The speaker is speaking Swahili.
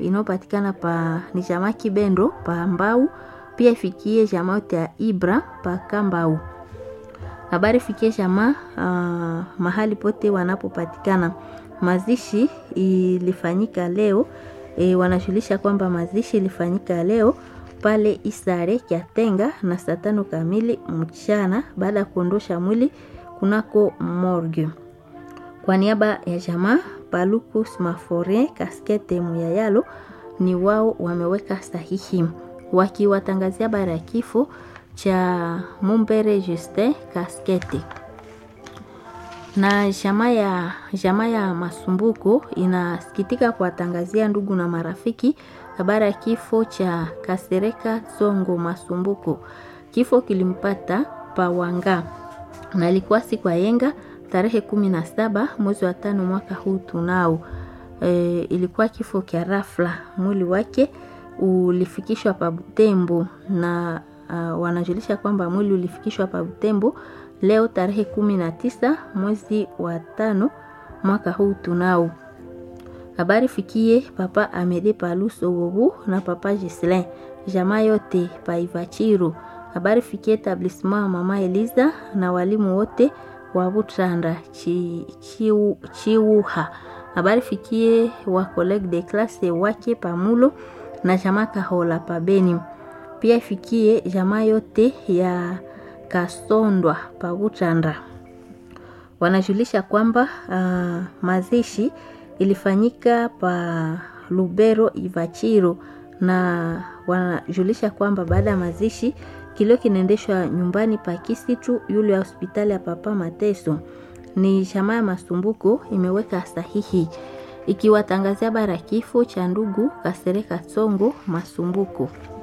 inayopatikana pa ni jamaa Kibendo pa Mbau, pia ifikie jamaa ya Ibra pa Kambau. Habari fikie jamaa mahali pote wanapopatikana. Mazishi ilifanyika leo, wanajulisha kwamba mazishi ilifanyika leo pale Isare Kiatenga na saa 5 kamili mchana baada ya kuondosha mwili kunako morgue. Kwa niaba ya jamaa Paluku Smaforie Kaskete Muyayalo ni wao wameweka sahihi wakiwatangazia habari ya kifo cha Mumbere Justin Kaskete. Na jamaa ya Masumbuko inasikitika kuwatangazia ndugu na marafiki habari ya kifo cha Kasereka Zongo Masumbuko. Kifo kilimpata Pawanga na ilikuwa siku ya yenga tarehe 17 mwezi wa 5 mwaka huu tunao. Ilikuwa kifo kia rafla. Mwili wake ulifikishwa pa Butembo na wanajulisha kwamba mwili ulifikishwa pa Butembo leo tarehe 19 mwezi wa 5 mwaka huu tunao. Habari fikie papa Amede Paluso Wobu na papa Gislin, jamaa yote pa Ivachiro. Habari fikie etablissement mama Eliza na walimu wote wa Butranda Chiuha. Habari fikie wa collègue de classe wake Pamulo na jamaa Kahola pa Beni. Pia fikie jamaa yote ya Kasondwa pa Butranda. Wanajulisha kwamba mazishi ilifanyika pa Lubero Ivachiro, na wanajulisha kwamba baada ya mazishi kilio kinaendeshwa nyumbani pa Kisitu yule ya hospitali ya Papa Mateso. Ni jamaa ya Masumbuko imeweka sahihi ikiwatangazia habari ya kifo cha ndugu Kasereka Zongo Masumbuko.